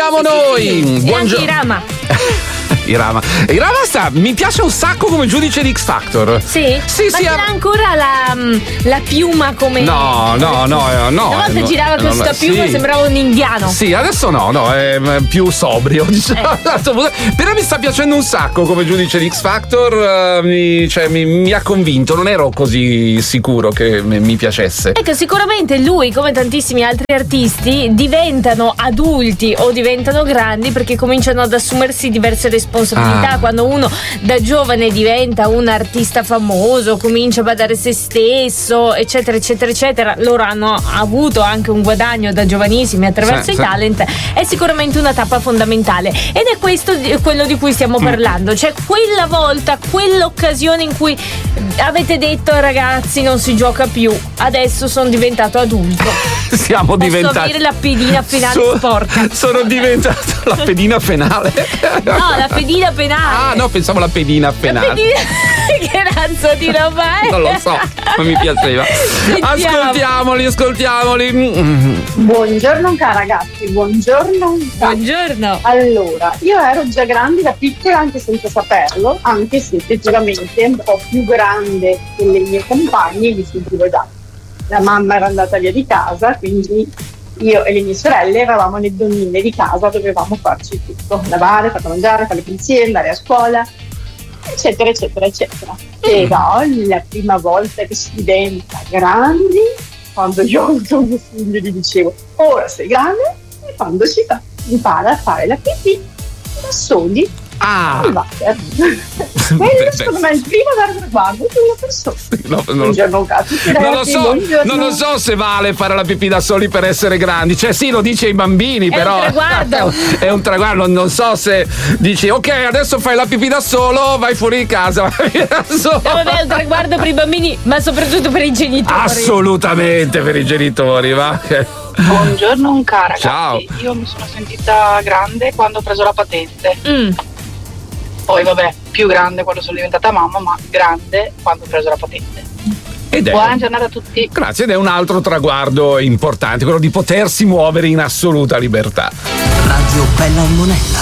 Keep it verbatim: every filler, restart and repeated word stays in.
siamo sì, noi. Sì, sì. Buongiorno. Irama. Irama. Irama sta, mi piace un sacco come giudice di X Factor. Sì? Sì, Ma sì. c'era ancora la, la piuma come. No, no, no, no. Una volta no, girava no, questa no, piuma, sì. sembrava un indiano. Sì, adesso no, no, è più sobrio, diciamo. Eh. Però mi sta piacendo un sacco come giudice di X Factor, uh, mi, cioè, mi, mi ha convinto, non ero così sicuro che mi, mi piacesse. Ecco, sicuramente lui, come tantissimi altri artisti, diventano adulti o diventano grandi perché cominciano ad assumersi diverse responsabilità. Ah. Quando uno da giovane diventa un artista famoso, comincia a badare se stesso, eccetera, eccetera, eccetera, loro hanno avuto anche un guadagno da giovanissimi attraverso Sì, i sì. talent, è sicuramente una tappa fondamentale. Ed è questo di- quello di cui stiamo Mm. parlando, cioè quella volta, quell'occasione in cui avete detto ragazzi non si gioca più, adesso sono diventato adulto. Siamo Posso diventati. avere la pedina penale So- sporca. Sono diventato la pedina penale. No, la pedina penale. Ah, no, pensavo la pedina penale. La pedina... Che razza di roba è? Non lo so, ma mi piaceva. Sentiamo. Ascoltiamoli, ascoltiamoli. Mm. Buongiorno cara ragazzi, buongiorno. Buongiorno. Allora, io ero già grande da piccola anche senza saperlo, anche se effettivamente un po' più grande delle mie compagne mi sentivo già. La mamma era andata via di casa, quindi io e le mie sorelle eravamo le donnine di casa, dovevamo farci tutto, lavare, far da mangiare, fare le pulizie, andare a scuola, eccetera, eccetera, eccetera. Però la prima volta che si diventa grandi, quando io ho avuto mio figlio gli dicevo ora sei grande, e quando si fa, impara a fare la pipì da soli Ah, al water. Quello secondo me è il primo vero traguardo di una persona. no, non, Buongiorno a tutti non lo ragazzi, so, buongiorno. non lo so se vale fare la pipì da soli per essere grandi. Cioè, sì, lo dice ai bambini, È però. un traguardo. È un traguardo. Non so se dici, ok, adesso fai la pipì da solo, vai fuori di casa, vai via da solo. No, vabbè, è un traguardo per i bambini, ma soprattutto per i genitori. Assolutamente per i genitori, va. Buongiorno cara ragazzi. Ciao. Io mi sono sentita grande quando ho preso la patente. Mm. Poi vabbè, più grande quando sono diventata mamma, ma grande quando ho preso la patente. Ed è, Buona giornata a tutti. grazie, ed è un altro traguardo importante, quello di potersi muovere in assoluta libertà. Radio Bella e Monella.